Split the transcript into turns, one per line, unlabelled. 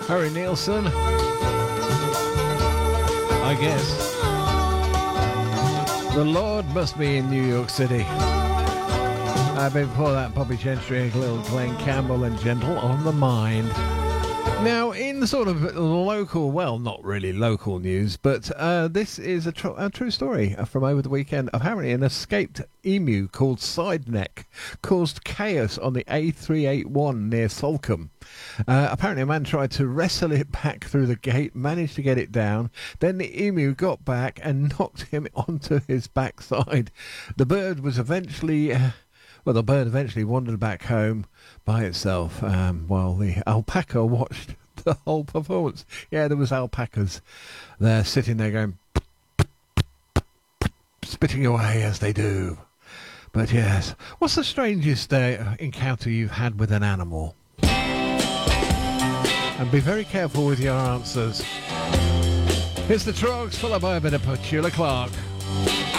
Harry Nilsson, I guess. The Lord must be in New York City. Before that, Bobby Gentry, little Glenn Campbell and Gentle on the Mind. Now, in the sort of local, well, not really local news, but this is a true story from over the weekend. Apparently, an escaped emu called Sideneck caused chaos on the A381 near Salcombe. Apparently, a man tried to wrestle it back through the gate, managed to get it down. Then the emu got back and knocked him onto his backside. The bird was eventually... the bird eventually wandered back home by itself while the alpaca watched the whole performance. Yeah, there was alpacas there sitting there going, spitting away as they do. But yes, what's the strangest encounter you've had with an animal? And be very careful with your answers. It's the Trogs, followed by a bit of Petula Clark.